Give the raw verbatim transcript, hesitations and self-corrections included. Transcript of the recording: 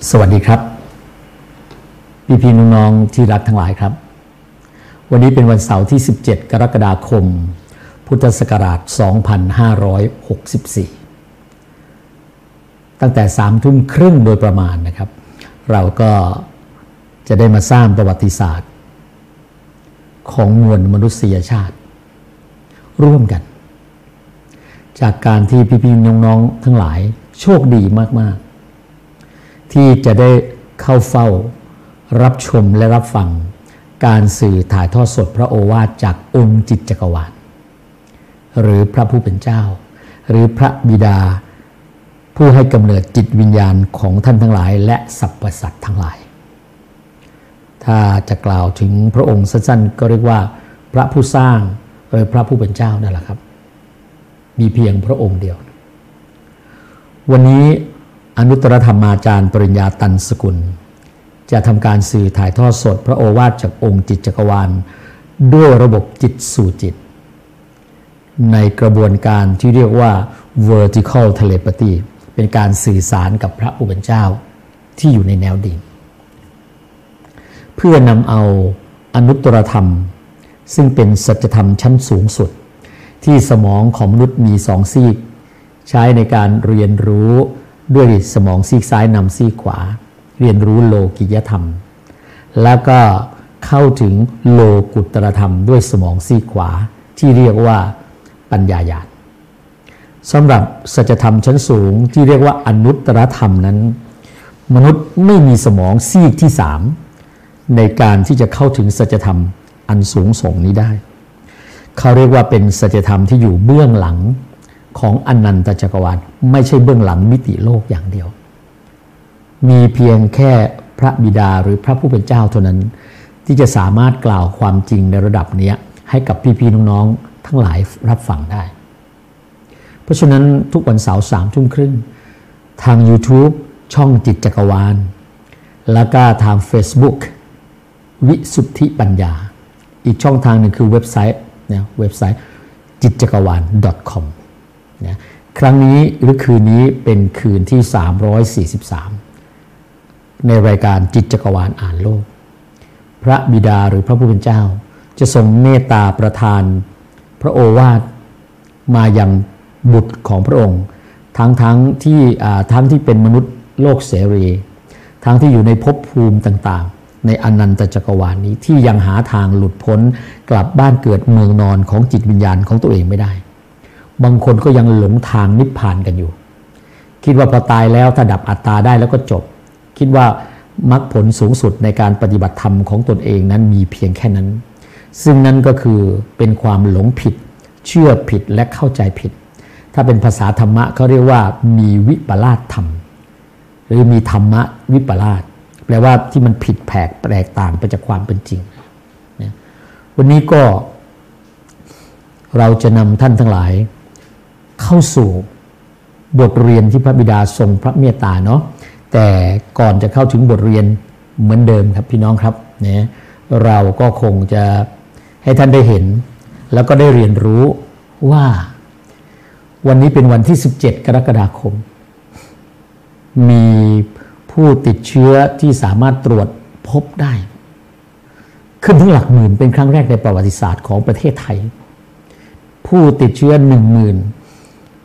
สวัสดีครับพี่พี่น้องๆที่รักทั้งหลายครับวันนี้เป็นวันเสาร์ที่สิบเจ็ดกรกฎาคมพุทธศักราชสองพันห้าร้อยหกสิบสี่ตั้งแต่สามทุ่มครึ่งโดยประมาณนะครับเราก็จะได้มาสร้างประวัติศาสตร์ของมวลมนุษยชาติร่วมกันจากการที่พี่พี่น้องๆทั้งหลายโชคดีมากๆที่จะได้เข้าเฝ้ารับชมและรับฟังการสื่อถ่ายทอดสดพระโอวาทจากองค์จิตจักรวาลหรือพระผู้เป็นเจ้าหรือพระบิดาผู้ให้กำเนิดจิตวิญญาณของท่านทั้งหลายและสรรพสัตว์ทั้งหลายถ้าจะกล่าวถึงพระองค์สั้นๆก็เรียกว่าพระผู้สร้างหรือพระผู้เป็นเจ้านั่นแหละครับมีเพียงพระองค์เดียววันนี้อนุตตรธรรมาจารย์ปริญญาตันสกุลจะทำการสื่อถ่ายทอดสดพระโอวาทจากองค์จิตจักรวาลด้วยระบบจิตสู่จิตในกระบวนการที่เรียกว่า vertical telepathy เป็นการสื่อสารกับพระผู้เป็นเจ้าที่อยู่ในแนวดิ่งเพื่อนำเอาอนุตตรธรรมซึ่งเป็นสัจธรรมชั้นสูงสุดที่สมองของมนุษย์มีสองซีกใช้ในการเรียนรู้ด้วยสมองซีกซ้ายนำซีกขวาเรียนรู้โลกิยธรรมแล้วก็เข้าถึงโลกุตตรธรรมด้วยสมองซีกขวาที่เรียกว่าปัญญาญาณสำหรับสัจธรรมชั้นสูงที่เรียกว่าอนุตตรธรรมนั้นมนุษย์ไม่มีสมองซีกที่สามในการที่จะเข้าถึงสัจธรรมอันสูงส่งนี้ได้เขาเรียกว่าเป็นสัจธรรมที่อยู่เบื้องหลังของอนันตจักรวาลไม่ใช่เบื้องหลังมิติโลกอย่างเดียวมีเพียงแค่พระบิดาหรือพระผู้เป็นเจ้าเท่านั้นที่จะสามารถกล่าวความจริงในระดับนี้ให้กับพี่ๆน้องๆทั้งหลายรับฟังได้เพราะฉะนั้นทุกวันเสาร์สามทุ่มครึ่งทาง YouTube ช่องจิตจักรวาลแล้วก็ทาง Facebook วิสุทธิปัญญาอีกช่องทางหนึ่งคือเว็บไซต์นะเว็บไซต์จิตจักรวาล .com นะครั้งนี้หรือคืนนี้เป็นคืนที่สามร้อยสี่สิบสามในรายการจิตจักรวาลอ่านโลกพระบิดาหรือพระผู้เป็นเจ้าจะทรงเมตตาประทานพระโอวาทมายังบุตรของพระองค์ทั้งทั้งที่ทั้งที่เป็นมนุษย์โลกเสรีทั้งที่อยู่ในภพภูมิต่างๆในอนันตจักรวาลนี้ที่ยังหาทางหลุดพ้นกลับบ้านเกิดเมืองนอนของจิตวิญญาณของตัวเองไม่ได้บางคนก็ยังหลงทางนิพพานกันอยู่คิดว่าพอตายแล้วถ้าดับอัตตาได้แล้วก็จบคิดว่ามรรคผลสูงสุดในการปฏิบัติธรรมของตนเองนั้นมีเพียงแค่นั้นซึ่งนั่นก็คือเป็นความหลงผิดเชื่อผิดและเข้าใจผิดถ้าเป็นภาษาธรรมะเขาเรียกว่ามีวิปลาสธรรมหรือมีธรรมะวิปลาสแปลว่าที่มันผิดแผกแตกต่างไปจากความเป็นจริงวันนี้ก็เราจะนำท่านทั้งหลายเข้าสู่บทเรียนที่พระบิดาทรงพระเมตตาเนาะแต่ก่อนจะเข้าถึงบทเรียนเหมือนเดิมครับพี่น้องครับเนี่ยเราก็คงจะให้ท่านได้เห็นแล้วก็ได้เรียนรู้ว่าวันนี้เป็นวันที่สิบเจ็ดกรกฎาคมมีผู้ติดเชื้อที่สามารถตรวจพบได้ขึ้นถึงหลักหมื่นเป็นครั้งแรกในประวัติศาสตร์ของประเทศไทยผู้ติดเชื้อ หนึ่งหมื่น